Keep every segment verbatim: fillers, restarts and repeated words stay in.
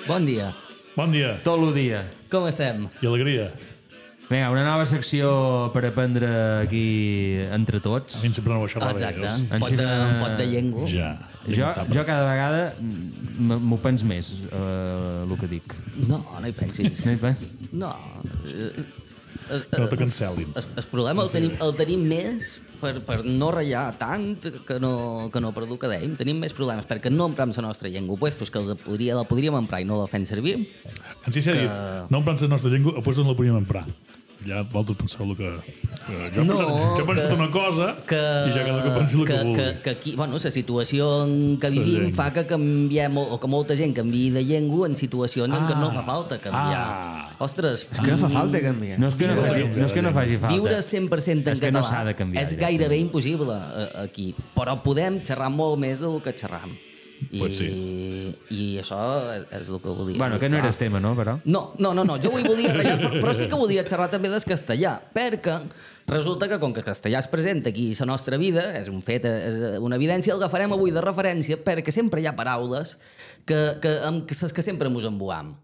Bon dia. Bon dia. Tot el dia. Com estem? I alegria. Vinga, una nova secció per aprendre aquí entre tots. A mi sempre no ho xerrar bé. Exacte. Els... Un pot de, un pot de llengua. Ja. Jo, jo cada vegada m- m'ho pens més, uh, el que dic. No, no hi pensis. No hi pens? No. El, Que no te cancelin. El, el problema el tenim, el tenim més per, per no ratllar tant que no, que no per dur que dèiem. Tenim més problemes perquè no emprem la nostra llengua, puestos que els podria, la podríem emprar i no la fem servir. En si s'ha dit, no emprant la nostra llengua, després on la podíem emprar. Ja vosaltres penseu el que... que jo, No, penso, jo penso que- una cosa que, i ja cada que pensi el que, que, vulgui. que, que aquí, bueno, la situació en què La vivim llengua. fa que canviem, o que molta gent canviï de llengua en situacions en què no fa falta canviar. Ah. Ostres, És que no fa falta canviar. No és que no Viure- faci, no és que no faci falta. viure cent per cent en És que no català s'ha de canviar, és ja. gairebé impossible eh, aquí, però podem xerrar molt més del que xerram. I, Pues sí. I això és, és el que volia Bueno, dir. que no Clar. eres tema, no, però? No, no, no, no, jo avui volia ratllar, però, però sí que volia xerrar també del castellà, perquè resulta que com que el castellà es presenta aquí a la nostra vida, és un fet, és una evidència, el agafarem avui de referència perquè sempre hi ha paraules que, que, amb les que sempre ens embuam.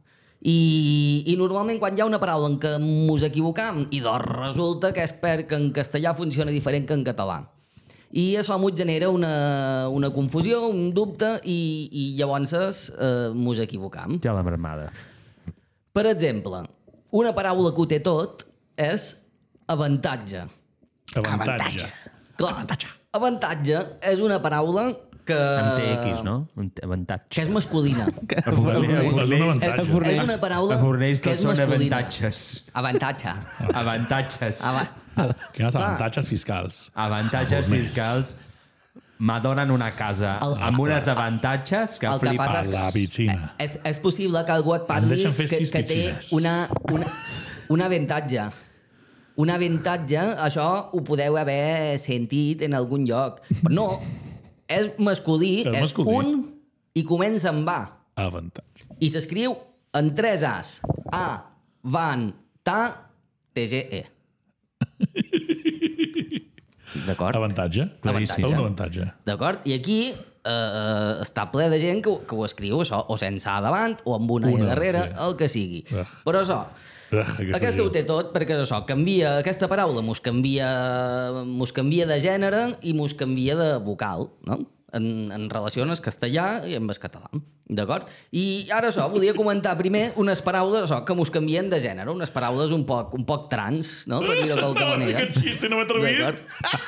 I, I normalment quan hi ha una paraula en què ens equivocam, i doncs resulta que és perquè en castellà funciona diferent que en català. I això m'ho genera una, una confusió, un dubte, i, i llavors eh, mos equivocam. Ja la marmada. Per exemple, una paraula que ho té tot és avantatge. Avantatge. Clar, avantatge. Avantatge és una paraula que... Amb T X, no? Un t- avantatge. Que és masculina. A Fornells, És un avantatge. És, és una paraula a Fornells que tots és són masculina. avantatges. Avantatge. Avantatges. Ava... Que hi ha avantatges fiscals. Avantatges fiscals. M'adonen una casa El- amb unes avantatges que El que flipes. passa A la piscina. És, és possible que algú et parli deixen que, fer sis que té piscines. una, una, un avantatge. Un avantatge, això ho podeu haver sentit en algun lloc. Però no, és masculí, És és, masculí. un i comença amb A. Avantatge. I s'escriu en tres As. A, van, ta, T, G, E. D'acord? Avantatge. Claríssim. Un avantatge. D'acord? I aquí eh, està ple de gent que, ho- que ho escriu això, o sense A davant, o amb una, Una, E darrere, sí. el que sigui. Ugh. Però això, Ugh, aquesta aquesta ho gent. té tot, perquè això, canvia, aquesta paraula mos canvia, mos canvia de gènere i mos canvia de vocal, no? En, en relació amb el castellà i amb el català. D'acord? I ara això, volia comentar primer unes paraules això, que mos canvien de gènere, unes paraules un poc, un poc trans, no? Per dir-ho de qualque No, manera. aquest xiste no m'he atrevit. D'acord?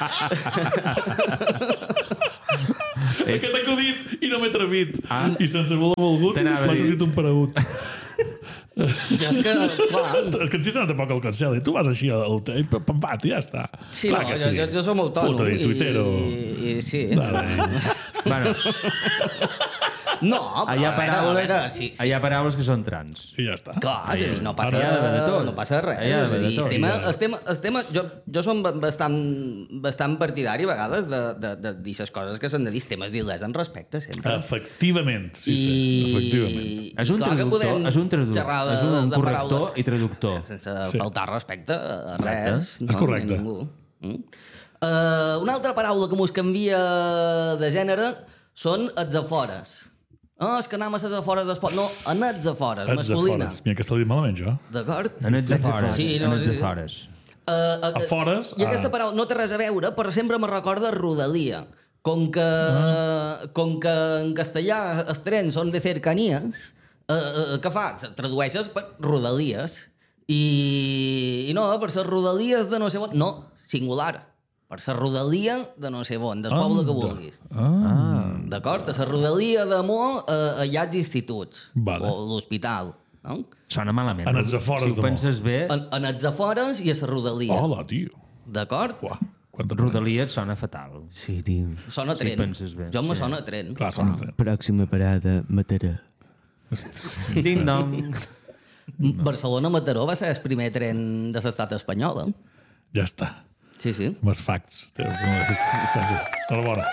Aquest acudit i no m'he atrevit. Ah. I sense voler volgut T'anava a m'ha dir. sortit un paregut. Jo és que, clar... És que en si no té poc el cancel. I tu vas així al i pam, pat, i ja està. Sí, Clar no, que jo, jo, jo som autònom. Fotre-hi, i, tuitero. i, i, sí. Vale. Bueno, No, hi ha però a veure, a paraules, veure, sí, sí. hi ha paraules que són trans. I ja està. Clar, és a dir, no passa, Ara- hi ha d'haver de tot. no passa res. Hi ha És a d'haver de dir, tot. estem, I ja. estem, estem, jo, jo som bastant, bastant partidari a vegades de, de, de dir les coses que s'han de dir, temes dir-les en respecte, sempre. Efectivament, sí, sí. Efectivament. És un clar que traductor, podem és un traductor, xerrar de- és un de corrector paraules i traductor. sense Sí. faltar respecte a res. Exacte. No, És correcte. ni a ningú. Mm? Uh, una altra paraula que mos canvia de gènere són els afores. No, és que anem a les afores d'esport. No, en els afores, Ets masculina. afores. Mira, aquesta l'he dit malament, jo. D'acord? En els afores. Sí, no, en els sí, sí. afores. Uh, uh, Afores, I aquesta ah. paraula no té res a veure, però sempre me recorda rodalia. Com que, Ah. com que en castellà els trens són de cercanías, uh, uh, què fas? Tradueixes per rodalies. I, I no, per ser rodalies de no sé on... No, singular. Per ser rodalia de no sé on, del poble que Anda. vulguis. Ah. D'acord? A la rodalia d'amor uh, hi ha els instituts. Vale. O l'hospital. No? Sona malament. En els afores Si ho d'amor. penses bé, En, en els afores i a la rodalia. Hola, tio. D'acord? Uah, quanta Rodalia et sona fatal. Sí, tio. Sona Si tren. penses bé, Jo me sí. sona tren. Clar, són tren. Pròxima parada, Mataró. Ding-dong. Barcelona-Mataró va ser el primer tren de l'estat espanyol. Eh? Ja està. Sí, sí. Amb els facts. Gràcies. Gràcies. Enhorabona.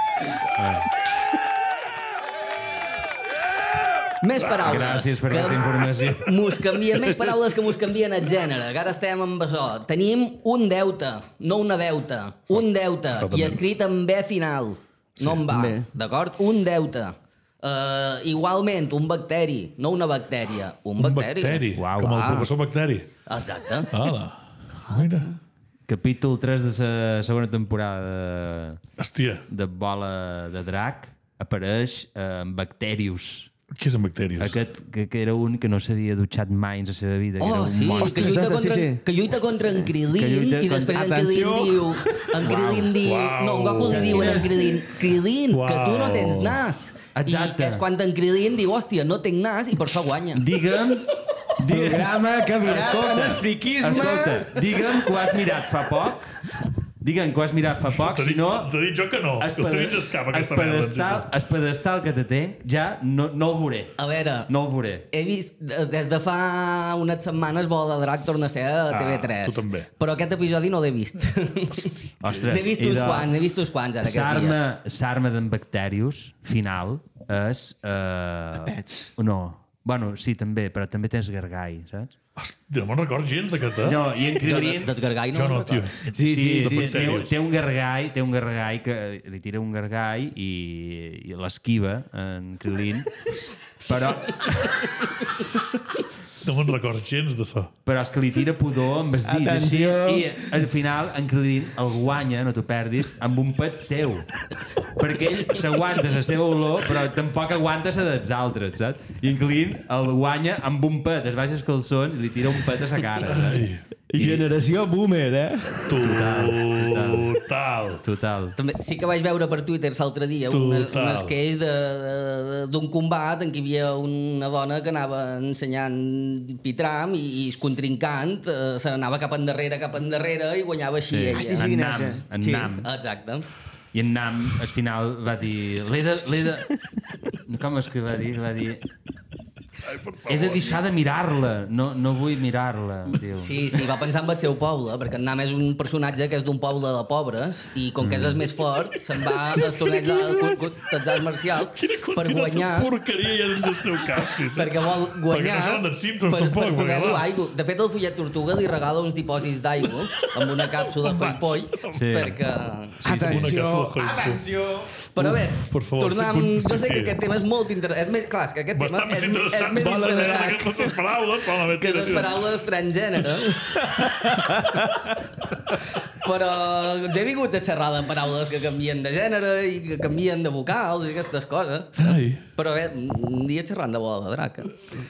Més paraules. Gràcies per que aquesta informació. Mos canvien, més paraules que mos canvien el gènere, que ara estem amb això. Tenim un deute, no una deuta. Un deute, Això també. i escrit amb B final, no amb A. també. D'acord? Un deute. Uh, igualment, un bacteri, no una bactèria, un, Un bacteri. bacteri, Uau, com el uau. professor Bacteri. Exacte. Hola. Mira. Capítol tres de la segona temporada de, Hòstia, de Bola de Drac apareix eh, en Bacterius. què és en Bacterius? Aquest, que, que era un que no s'havia dutxat mai en la seva vida. Que era Oh, un sí, monstre. que lluita, Ostres, contra, sí, sí. que lluita contra en Krilin Que lluita i contra- després en Atenció. Krilin diu... En Krilin diu... Uau. No, en Goku li diu en Krilin, Krilin, que tu no tens nas. Exacte. I és quan en Krilin diu, hòstia, no tinc nas i per això guanya. Digue'm... Digue'm, Programa que mirat en el friquisme. escolta, digue'm que ho has mirat fa poc. Digue'm que ho has mirat fa poc, T'he si dit, no... t'he dit jo que no. Es Que t'he dit escap, es aquesta merda. pedestal, es pedestal que te té, ja no, no el veuré. A veure, No el veuré. he vist, eh, des de fa unes setmanes, Bola de Drac torna a ser a Ah, T V tres. tu també. Però aquest episodi no l'he vist. Ostres, N'he vist i uns de- quants, n'he vist uns quants ara aquests Sarma, dies. Sarma d'en Bacterius, final, és... Uh, Pets. No, bueno, sí, també, però també tens Gargai, saps? Hòstia, no me'n recordo gens d'aquest, eh? No, i en Jo Krilin... des- desgargai no Jo me'n no, tio. recordo. Sí, sí, sí, de sí té, Bacterius. té un gargai, té un gargai que li tira un gargai i, i l'esquiva en Krilin, però, No me'n recordo gens d'això. però és que li tira pudor amb els dits així, Atenció. i al final en Krilin el guanya, no t'ho perdis, amb un pet seu, perquè ell s'aguanta la seva olor però tampoc aguanta la dels altres, saps? I en Krilin el guanya amb un pet, es baixa els calçons i li tira un pet a la cara, saps? Generació boomer, eh? Total. Total. També, sí que vaig veure per Twitter l'altre dia un, Total. un esqueix de- de- d'un combat en què hi havia una dona que anava ensenyant pitram i, i el contrincant eh, se n'anava cap endarrere, cap endarrere i guanyava així Sí. ella. Ah, sí, En sí, Nam, sí. en Sí, Nam. exacte. I en Nam, al final, va dir... L'he de... L'he de... Com és que va dir? Va dir... Ai, per favor. He de deixar de mirar-la. No, no vull mirar-la, diu. Sí, sí, va pensar en el seu poble, perquè en Nam és un personatge que és d'un poble de pobres i com que és el més fort, se'n va als torneigs de arts marcials Quina per quantitat guanyar... de porqueria hi ha dins del teu cap, sí, sí. Perquè vol guanyar... Perquè no són dels Simpsons, per, tampoc, per poder perquè, dur va. aigua. De fet, el Follet Tortuga li regala uns dipòsits d'aigua amb una càpsula de poll, Sí. perquè... Sí, sí, una Atenció, casa de atenció. Però bé, Uf, per favor, tornem... sí, sí, jo sé sí. que aquest tema és molt interessant. És més, clar, és que aquest tema Bastant és, més és interessant. més Val la pena interessant aquestes paraules, val la pena que les dir-ho. paraules transgènere. Però jo he vingut a xerrar de paraules que canvien de gènere i que canvien de vocals i aquestes coses. Ai. Però bé, un dia xerrant de Bola de Drac.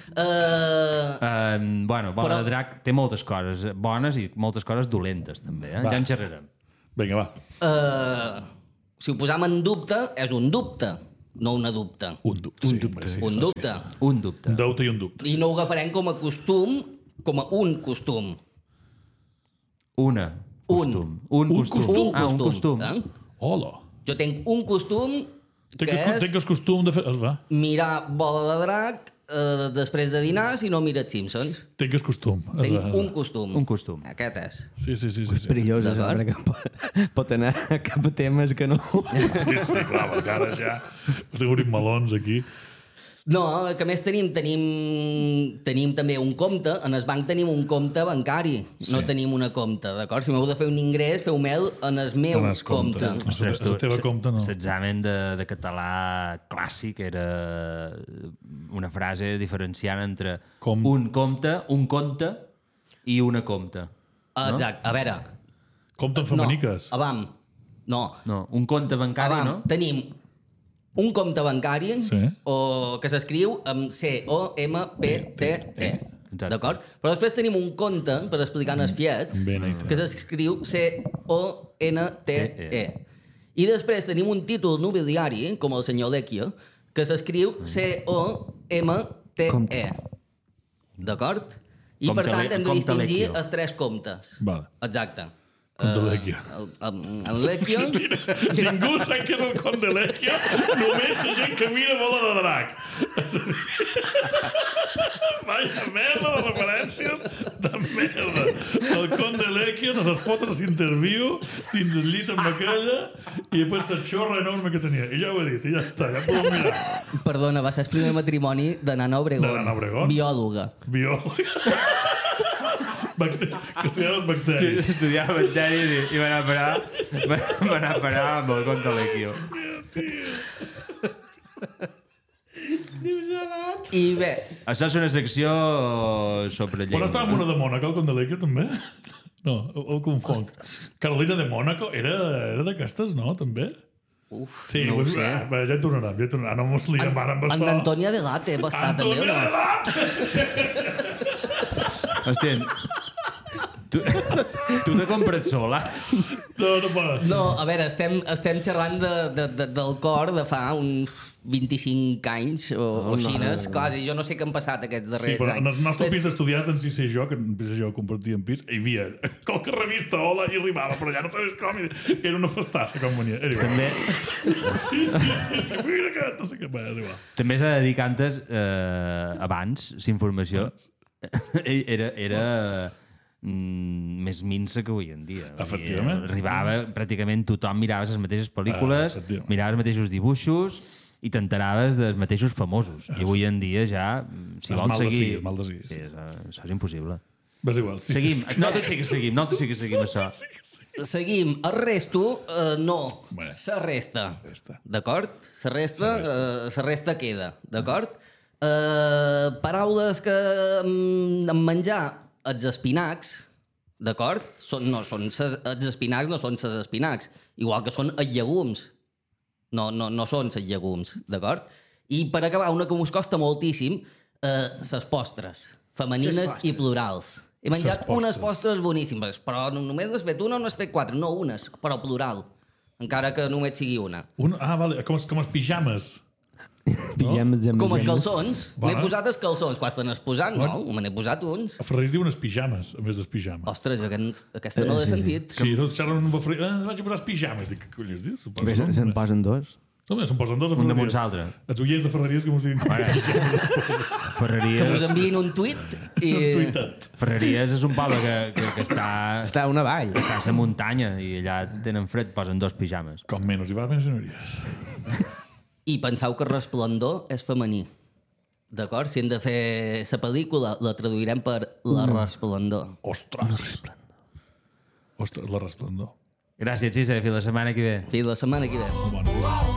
Uh, Um, bueno, Bola Però- de Drac té moltes coses bones i moltes coses dolentes, també. Eh? Va. Ja en xerrarem. Vinga, va. uh, si ho posam en dubte, és un dubte, no una dubte. Un dubte. Un dubte. Sí, Un dubte. Un dubte. Un deute i un dubte. I no ho agafarem com a costum, com a un costum. Una. Un. Costum. Un, Un costum. costum. Ah, un costum. Eh? Hola. Jo tinc un costum que Tinc el, és tinc el costum de fer... Es va. mirar Bola de Drac eh, després de dinar si no mira els Simpsons. Tinc el costum. Es Tinc va, es un va. costum. Un costum. Aquest és. Sí, sí, sí. sí, sí. Perillós, és D'acord. home, que pot, pot anar cap a temes que no... Sí, sí, clar, perquè ara ja estic obrint melons aquí. No, que més tenim, tenim, tenim també un compte. En el banc tenim un compte bancari. Sí. No tenim una compte, d'acord? Si m'heu de fer un ingrés, feu-me'l en el meu En el compte. compte. Ostres, la teva compte no. L'examen de, de català clàssic era una frase diferenciant entre Com? un compte, un compte i una compte. Exacte. A veure... Compte amb femeniques. No, avam. No. No, un compte bancari, Avam, no? tenim un compte bancari Sí. o que s'escriu amb C O M P T E. Exacte. D'acord? Però després tenim un compte, per explicar en els fiets, Amb N I T. que s'escriu C O N T E. I després tenim un títol nobiliari, com el senyor Lecchio, que s'escriu C O M T E. D'acord? I Compte per tant Le- hem de compte distingir Lecchio. els tres comptes. Vale. Exacte. Conte Lecchio. El, el, el Lecchio... Ningú sap què és el Conte Lecchio, només la gent que mira Bola de Drac. És a dir, vaya merda de referències de merda. El Conte Lecchio no les fotos a l'interviu dins el llit amb aquella i després la xorra enorme que tenia. I ja ho he dit, i ja està, ja podem mirar. Perdona, va ser el primer matrimoni de Nana Obregón. De Nana Obregón? Biòloga. Biòleg. Bacte- que estudiava els bacteris. Estudiava bacteris i, i van a parar, van, van a parar amb el compte Lecchio. Diu gelat. I bé, Això és una secció sobre llengua. Però estava amb una de Mònaco, el Condelèquia, també? No, el, el confonc. Carolina de Mònaco era, era d'aquestes, no? També? uf, Sí, no ho pues, sé. va, ja hi tornarem, ja hi tornarem. No mos liem ara amb En això. d'Antònia de Late va estar també, o Antònia de no? Lat! Hòstia, tu, tu te compres sola? No, no pots. No, a veure, estem, estem xerrant de, de, de, del cor de fa uns vint-i-cinc anys o, o xines. Clar, i jo no sé què han passat aquests Sí, darrers però en el anys. nostre pis estudiat, en si sé jo, que en pis jo compartíem pis, hi havia qualque revista, hola, i arribava, però ja no sabes com, i era una festassa com venia. Era igual. També, Sí, sí, sí, sí, mira que no sé què, va, és igual. també s'ha de dir que antes, eh, abans, la informació era, era mm, més minsa que avui en dia. Vull dir, Efectivament. Arribava, pràcticament tothom mirava les mateixes pel·lícules, Ah, efectivament. mirava els mateixos dibuixos i t'enteraves dels mateixos famosos. I avui en dia ja, si És vols mal de seguir... sí, és mal de sí, Sí, sí. això, això és impossible. Va, és igual. Sí, Seguim. Sí. Nosaltres sí que seguim. Nosaltres sí que seguim això. Sí, sí, sí. Seguim. El resto, eh, no. Bé. Se resta. Resta. D'acord? Se resta, eh, se resta queda. D'acord? Eh, paraules que mm, en menjar els espinacs, d'acord? Són, no, són ses, els espinacs no són ses espinacs. Igual que són els llegums. No, no, no són ses llegums, d'acord? I per acabar, una que us costa moltíssim, eh, ses postres, femenines i plurals. He menjat Ses unes postres. postres boníssimes, però no- només n'has fet una o n'has fet quatre? No, unes, però plural. Encara que només sigui una. Un, ah, vale, com, els- com els pijames. Pijames, gemes, Com els gemes. calçons. Bona. M'he posat els calçons. Quan te n'has posat? No, me n'he posat uns. A Ferrer diu unes pijames, a més dels pijames. Ostres, aquest, aquesta no l'he sentit. Sí, no xerren amb el Ferrer. Ah, vaig a posar els pijames. Dic, què collons dius? Suposo, Bé, no? se- se'n posen dos. No, se'n posen dos a Un damunt Ferreries. l'altre. Els ullers de Ferreries que mos diuen. Que us Ferreries, enviïn un tuit i... Tuitat. Ferreries és un poble que, que, que està, Està a una vall. està a la muntanya i allà tenen fred, posen dos pijames. Com menys, hi va menys senyories. I penseu que Resplendor és femení. D'acord? Si hem de fer la pel·lícula, la traduirem per La Resplendor. Ostres. Ostres, la resplendor. Gràcies, Xisa. Fins la setmana que ve. Fins la setmana que ve. Molt bona.